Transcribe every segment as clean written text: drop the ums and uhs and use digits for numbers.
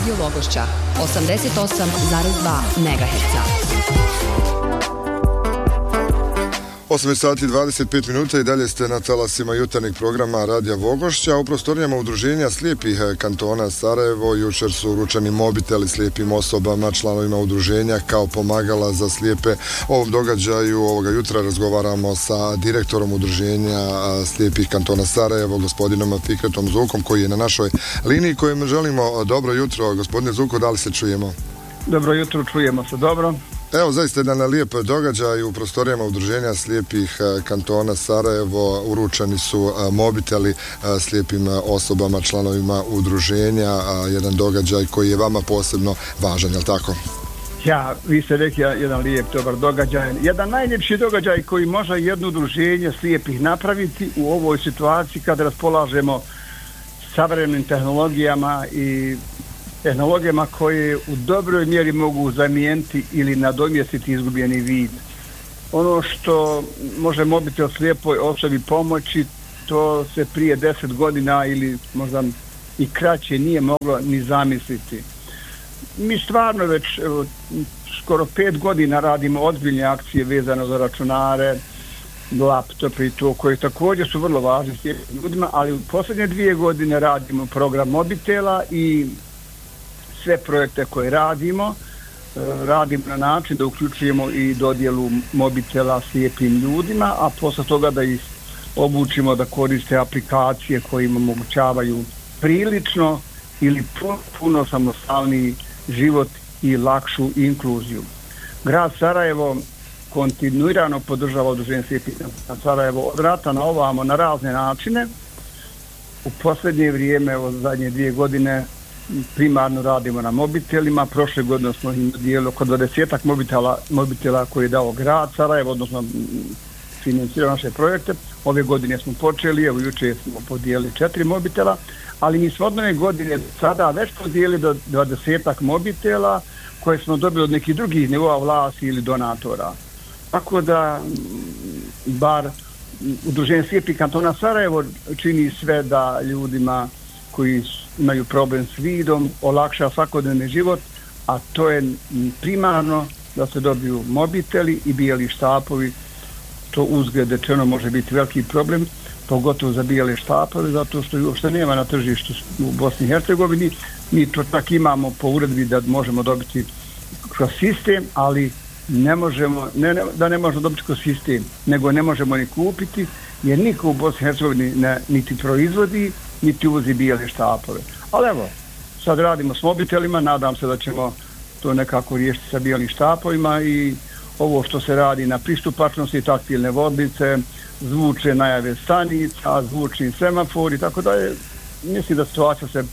Radio Vogošća 88,2 MHz. 8 sati 25 minuta i dalje ste na talasima jutarnjeg programa Radija Vogošća. U prostorijama udruženja slijepih kantona Sarajevo jučer su uručeni mobiteli slijepim osobama, članovima udruženja kao pomagala za slijepe. O ovom događaju ovoga jutra razgovaramo sa direktorom udruženja slijepih kantona Sarajevo, gospodinom Fikretom Zukom, koji je na našoj liniji, kojem želimo dobro jutro. Gospodine Zuko, da li se čujemo? Dobro jutro, čujemo se dobro. Evo, zaista jedan lijep događaj u prostorijama udruženja slijepih kantona Sarajevo. Uručeni su mobiteli slijepim osobama, članovima udruženja, jedan događaj koji je vama posebno važan, je li tako? Ja, vi ste rekli jedan lijep, dobar događaj. Jedan najljepši događaj koji može jedno udruženje slijepih napraviti u ovoj situaciji kada raspolažemo savremenim tehnologijama i tehnologijama koje u dobroj mjeri mogu zamijeniti ili nadomjestiti izgubljeni vid. Ono što može mobitel slijepoj osobi pomoći, to se prije 10 godina ili možda i kraće nije moglo ni zamisliti. Mi stvarno već skoro 5 godina radimo ozbiljne akcije vezano za računare, laptope i to, koje također su vrlo važni slijepim ljudima, ali u posljednje 2 godine radimo program mobitela i sve projekte koje radimo na način da uključujemo i dodjelu mobitela slijepim ljudima, a posle toga da ih obučimo da koriste aplikacije koje im omogućavaju prilično ili puno samostalniji život i lakšu inkluziju. Grad Sarajevo kontinuirano podržava udruženje slijepih kantona Sarajevo od rata na ovamo na razne načine. U posljednje vrijeme, od zadnje 2 godine, primarno radimo na mobitelima. Prošle godine smo im dijelili oko 20-ak mobitela koje je dao grad Sarajevo, odnosno financirao naše projekte. Ove godine smo počeli, evo jučer smo podijelili 4 mobitela, ali mi smo od nove godine sada već podijelili do 20-ak mobitela koje smo dobili od nekih drugih nivoa vlasti ili donatora. Tako da bar udruženje slijepih kantona Sarajevo čini sve da ljudima koji imaju problem s vidom olakša svakodnevni život, a to je primarno da se dobiju mobiteli i bijeli štapovi. To uzgled rečeno može biti veliki problem, pogotovo za bijele štapove, zato što uopšte nema na tržištu u Bosni i Hercegovini. Mi to tak imamo po uredbi da možemo dobiti kroz sistem, ali ne možemo dobiti kroz sistem, nego ne možemo ni kupiti, jer niko u Bosni i Hercegovini niti proizvodi, niti uvozi bijele štapove. Ali evo, sad radimo s mobitelima, nadam se da ćemo to nekako riješiti sa bijelim štapovima i ovo što se radi na pristupačnosti, taktilne vodnice, zvučne najave stanica, zvučni semafor i tako da je, mislim da situacija se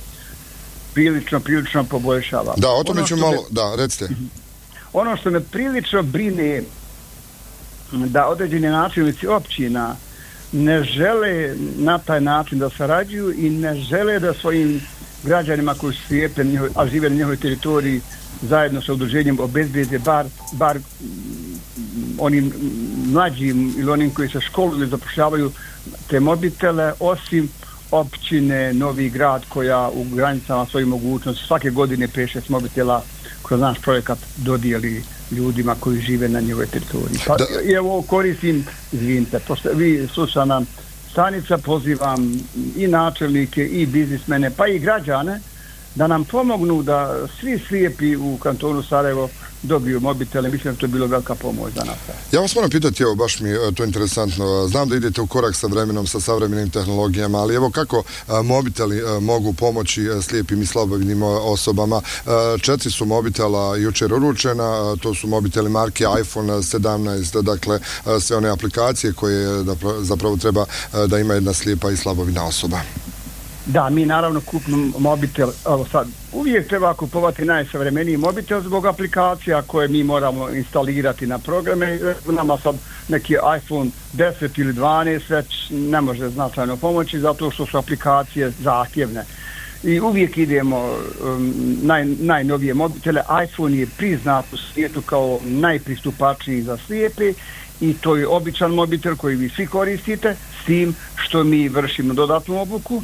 prilično poboljšava. Da, o tome ću malo, da, recite. Ono što me prilično brine da određeni načelnici općina ne žele na taj način da sarađuju i ne žele da svojim građanima koji su slijepe, a žive na njihovoj teritoriji, zajedno sa udruženjem obezbijede bar onim mlađim ili onim koji se školuju ili zapošljavaju te mobitele, osim općine Novi Grad koja u granicama svojih mogućnosti svake godine 5-6 mobitela kroz naš projekat dodijeli ljudima koji žive na njihovoj teritoriji. Pa, i evo koristim, izvinite, pošto vi slušana stanica, pozivam i načelnike i biznismene pa i građane da nam pomognu da svi slijepi u kantonu Sarajevo dobiju mobitele. Mislim da to je bilo velika pomoć za nas. Ja vas moram pitati, evo baš mi je to interesantno, znam da idete u korak sa vremenom, sa savremenim tehnologijama, ali evo kako mobiteli mogu pomoći slijepim i slabovidnim osobama. 4 su mobitela jučer uručena, to su mobiteli marke iPhone 17, dakle sve one aplikacije koje zapravo treba da ima jedna slijepa i slabovidna osoba. Da, mi naravno kupimo mobitel, evo sad, uvijek treba kupovati najsavremeniji mobitel zbog aplikacija koje mi moramo instalirati na programe. Nama sad neki iPhone 10 ili 12 već ne može značajno pomoći zato što su aplikacije zahtjevne. I uvijek idemo najnovije mobitele. iPhone je priznat u svijetu kao najpristupačniji za slijepe i to je običan mobitel koji vi svi koristite, s tim što mi vršimo dodatnu obuku.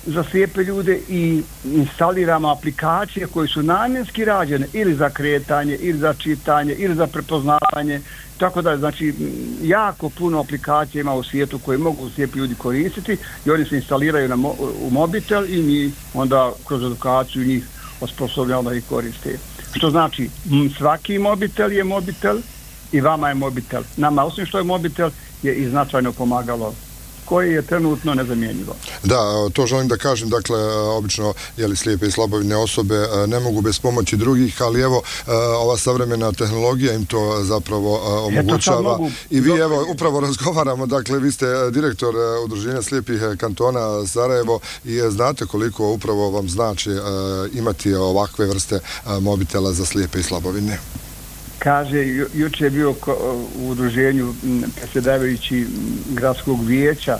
za slijepe ljude i instaliramo aplikacije koje su namjenski rađene ili za kretanje, ili za čitanje, ili za prepoznavanje, tako da, znači, jako puno aplikacija ima u svijetu koje mogu slijepi ljudi koristiti i oni se instaliraju u mobitel i mi onda kroz edukaciju njih osposobljamo da ih koriste. Što znači, svaki mobitel je mobitel i vama je mobitel. Nama, osim što je mobitel, je i značajno pomagalo koje je trenutno nezamjenjivo. Da, to želim da kažem, dakle, obično slijepe i slabovidne osobe ne mogu bez pomoći drugih, ali evo, ova savremena tehnologija im to zapravo omogućava. I vi, evo, upravo razgovaramo, dakle, vi ste direktor Udruženja slijepih kantona Sarajevo i znate koliko upravo vam znači imati ovakve vrste mobitela za slijepe i slabovidne. Kaže, juče je bio u udruženju predsjedavajući gradskog vijeća,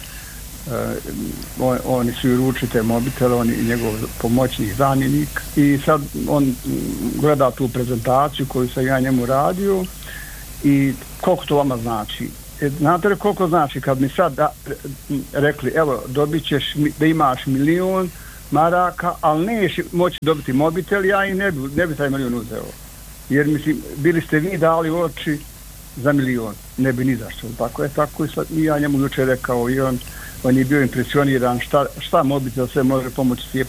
oni su i ručite mobitele, on i njegov pomoćnik, zamjenik, i sad on gleda tu prezentaciju koju sam ja njemu radio i koliko to vama znači. Znate li koliko znači kad mi sad rekli, evo, dobit ćeš da imaš 1.000.000 maraka, ali nećeš moći dobiti mobitel, ja i ne bi taj 1.000.000 uzeo. Jer, mislim, bili ste vi dali oči za 1.000.000, ne bi ni zašto. Tako i ja njemu jučer rekao i on je bio impresioniran šta mobitel sve može pomoći slijepim